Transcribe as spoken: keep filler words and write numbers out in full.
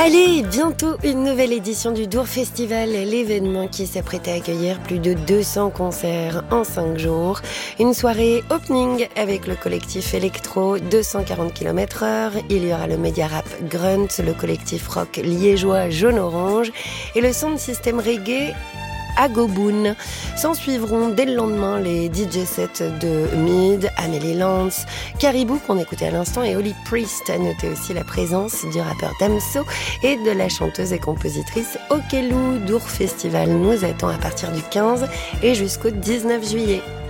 Allez, bientôt une nouvelle édition du Dour Festival, l'événement qui s'apprête à accueillir plus de deux cents concerts en cinq jours. Une soirée opening avec le collectif électro deux cent quarante kilomètres heure. Il y aura le média rap Grunt, le collectif rock liégeois Jaune Orange et le sound system reggae Agoboon. S'en suivront dès le lendemain les D J sets de Mid, Amélie Lance, Caribou qu'on écoutait à l'instant et Holy Priest. À noter aussi la présence du rappeur Damso et de la chanteuse et compositrice Okelou. Dour Festival nous attend à partir du quinze et jusqu'au dix-neuf juillet.